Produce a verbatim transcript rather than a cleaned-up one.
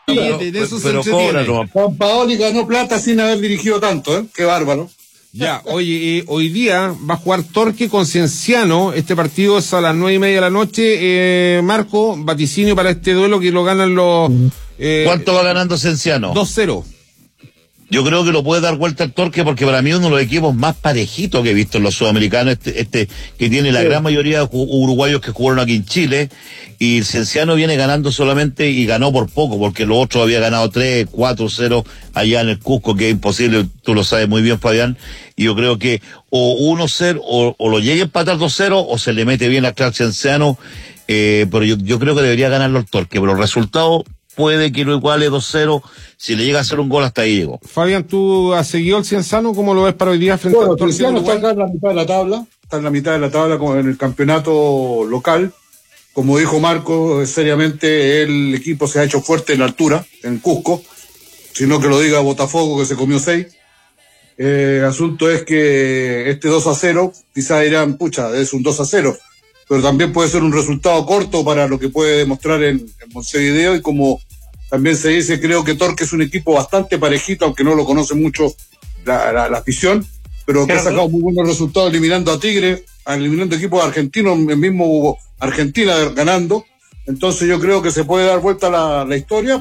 billete, de eso se pero entretiene. cobra, no. Juan Paoli ganó plata sin haber dirigido tanto, ¿eh? Qué bárbaro. Ya, oye, eh, hoy día va a jugar Torque con Cienciano. Este partido es a las nueve y media de la noche. Eh, Marco, vaticinio para este duelo que lo ganan los... Eh, ¿Cuánto va ganando Cienciano? dos cero. Yo creo que lo puede dar vuelta el Torque porque para mí uno de los equipos más parejitos que he visto en los sudamericanos, este, este que tiene la Sí. gran mayoría de uruguayos que jugaron aquí en Chile, y Cienciano viene ganando solamente y ganó por poco, porque los otros había ganado tres, cuatro, cero allá en el Cusco, que es imposible, tú lo sabes muy bien, Fabián, y yo creo que o uno cero, o, o lo llegue a empatar dos cero, o se le mete bien a Clark Cienciano, eh, pero yo, yo creo que debería ganarlo el Torque, pero el resultado puede que lo iguale dos cero, si le llega a hacer un gol hasta ahí llegó. Fabián, ¿tú has seguido el Cienciano? ¿Cómo lo ves para hoy día frente Bueno, al Torque de Cienciano está Uruguay? acá en la mitad de la tabla, está en la mitad de la tabla como en el campeonato local. Como dijo Marco, seriamente el equipo se ha hecho fuerte en la altura, en Cusco, sino que lo diga Botafogo, que se comió seis. Eh, asunto es que este dos a cero, quizás dirán, pucha, es un dos a cero, pero también puede ser un resultado corto para lo que puede demostrar en, en Montevideo, y como también se dice, creo que Torque es un equipo bastante parejito, aunque no lo conoce mucho la, la, la afición, pero que ha sacado muy buenos resultados eliminando a Tigre, eliminando equipos argentinos, el mismo Argentina ganando. Entonces yo creo que se puede dar vuelta la, la historia.